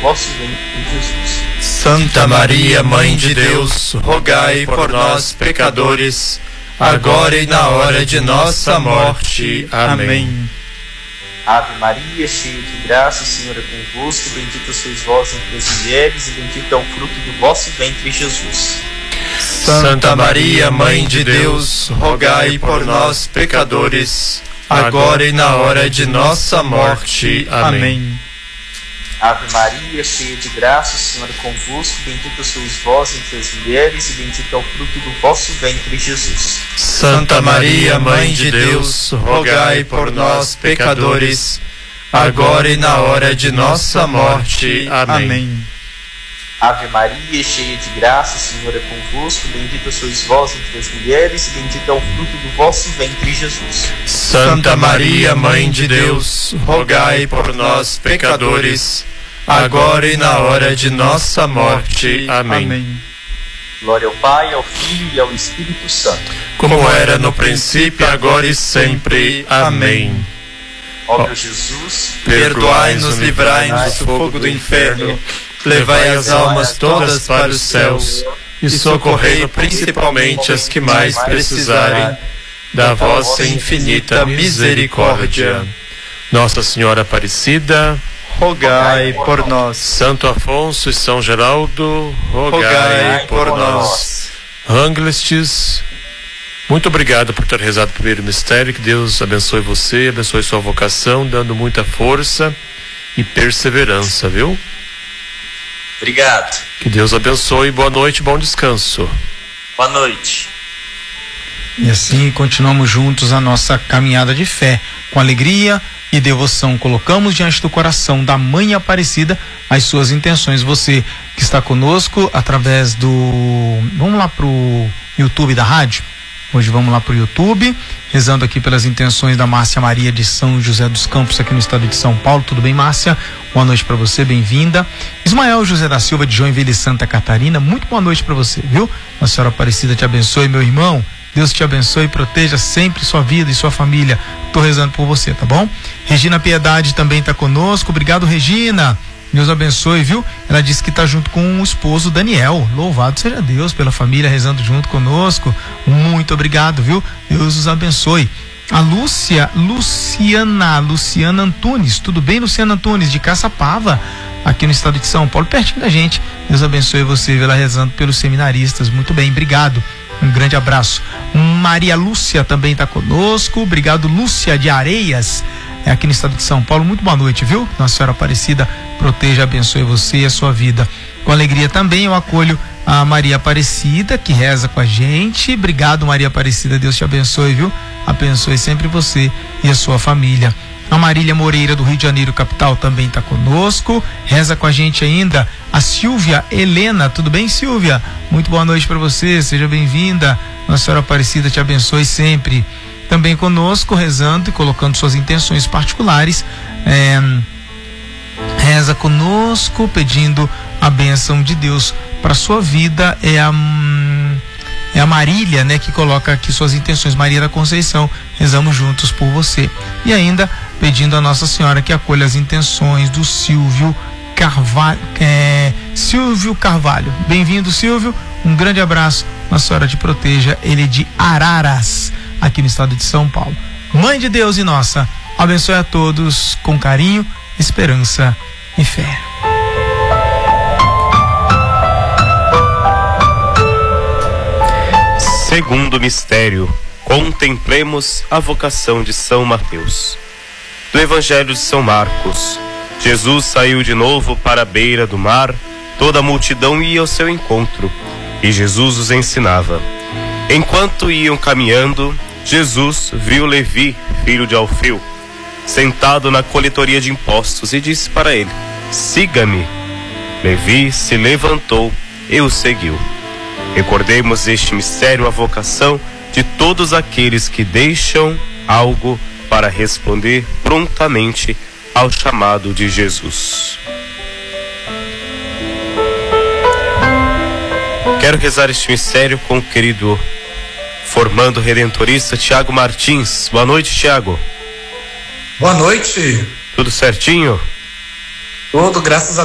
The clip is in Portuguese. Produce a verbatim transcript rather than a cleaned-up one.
vosso ventre, Jesus. Santa Maria, Mãe de Deus, rogai por nós, pecadores, agora e na hora de nossa morte. Amém. Ave Maria, cheia de graça, o Senhor é convosco, bendita sois vós entre as mulheres, e bendito é o fruto do vosso ventre, Jesus. Santa Maria, Mãe de Deus, rogai por nós, pecadores, agora e na hora de nossa morte. Amém. Ave Maria, cheia de graça, o Senhor é convosco, bendita sois vós entre as mulheres, e bendito é o fruto do vosso ventre, Jesus. Santa Maria, Mãe de Deus, rogai por nós, pecadores, agora e na hora de nossa morte. Amém. Ave Maria, cheia de graça, o Senhor é convosco, bendita sois vós entre as mulheres, e bendito é o fruto do vosso ventre, Jesus. Santa Maria, Mãe de Deus, rogai por nós, pecadores, agora e na hora de nossa morte. Amém. Amém. Glória ao Pai, ao Filho e ao Espírito Santo. Como era no princípio, agora e sempre. Amém. Ó meu Jesus, perdoai-nos, livrai-nos do fogo do inferno, levai as almas todas para os céus e socorrei principalmente as que mais precisarem da vossa infinita misericórdia. Nossa Senhora Aparecida, rogai por nós. Santo Afonso e São Geraldo, rogai por nós. Anglestes, muito obrigado por ter rezado o primeiro mistério. Que Deus abençoe você, abençoe sua vocação, dando muita força e perseverança, viu? Obrigado. Que Deus abençoe, boa noite, bom descanso. Boa noite. E assim continuamos juntos a nossa caminhada de fé, com alegria e devoção. Colocamos diante do coração da Mãe Aparecida as suas intenções. Você que está conosco através do... Vamos lá pro YouTube da rádio? Hoje vamos lá pro YouTube, rezando aqui pelas intenções da Márcia Maria de São José dos Campos, aqui no estado de São Paulo. Tudo bem, Márcia? Boa noite para você, bem-vinda. Ismael José da Silva de Joinville, Santa Catarina, muito boa noite para você, viu? Nossa Senhora Aparecida te abençoe, meu irmão. Deus te abençoe e proteja sempre sua vida e sua família. Tô rezando por você, tá bom? Regina Piedade também tá conosco. Obrigado, Regina. Deus abençoe, viu? Ela disse que tá junto com o esposo Daniel. Louvado seja Deus pela família rezando junto conosco. Muito obrigado, viu? Deus os abençoe. A Lúcia, Luciana, Luciana Antunes. Tudo bem, Luciana Antunes, de Caçapava, aqui no estado de São Paulo, pertinho da gente. Deus abençoe você, ela rezando pelos seminaristas. Muito bem, obrigado. Um grande abraço. Maria Lúcia também está conosco. Obrigado, Lúcia de Areias, é aqui no estado de São Paulo. Muito boa noite, viu? Nossa Senhora Aparecida proteja, abençoe você e a sua vida. Com alegria também eu acolho a Maria Aparecida, que reza com a gente. Obrigado, Maria Aparecida, Deus te abençoe, viu? Abençoe sempre você e a sua família. A Marília Moreira, do Rio de Janeiro, capital, também está conosco. Reza com a gente ainda a Silvia Helena. Tudo bem, Silvia? Muito boa noite para você, seja bem-vinda. Nossa Senhora Aparecida te abençoe sempre. Também conosco, rezando e colocando suas intenções particulares. É, reza conosco, pedindo a bênção de Deus para sua vida. É a... É a Marília, né, que coloca aqui suas intenções. Maria da Conceição, rezamos juntos por você. E ainda pedindo a Nossa Senhora que acolha as intenções do Silvio Carvalho. É, Silvio Carvalho. Bem-vindo, Silvio. Um grande abraço. Nossa Senhora te proteja. Ele é de Araras, aqui no estado de São Paulo. Mãe de Deus e nossa, abençoe a todos com carinho, esperança e fé. Segundo mistério, contemplemos a vocação de São Mateus. Do Evangelho de São Marcos, Jesus saiu de novo para a beira do mar, toda a multidão ia ao seu encontro, e Jesus os ensinava. Enquanto iam caminhando, Jesus viu Levi, filho de Alfeu, sentado na coletoria de impostos, e disse para ele: siga-me. Levi se levantou e o seguiu. Recordemos este mistério, a vocação de todos aqueles que deixam algo para responder prontamente ao chamado de Jesus. Quero rezar este mistério com o querido formando redentorista Tiago Martins. Boa noite, Tiago. Boa noite. Tudo certinho? Tudo, graças a